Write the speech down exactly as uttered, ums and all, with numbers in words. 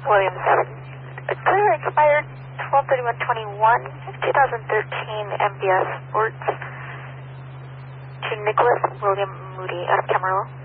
William seven. Clear expired twelve thirty-one twenty-one, twenty thirteen M B S Sports to Nicholas William Moody out of Camarillo.